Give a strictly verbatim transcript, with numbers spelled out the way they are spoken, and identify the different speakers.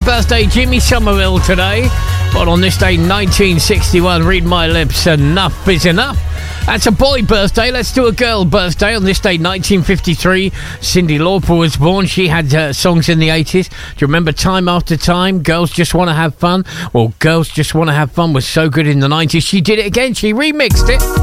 Speaker 1: birthday, Jimmy Somerville today. But on this day, nineteen sixty-one, read my lips, enough is enough. That's a boy birthday. Let's do a girl birthday. On this day, nineteen fifty-three, Cyndi Lauper was born. She had uh, songs in the eighties. Do you remember Time After Time? Girls Just Want to Have Fun? Well, Girls Just Want to Have Fun was so good in the nineties. She did it again. She remixed it.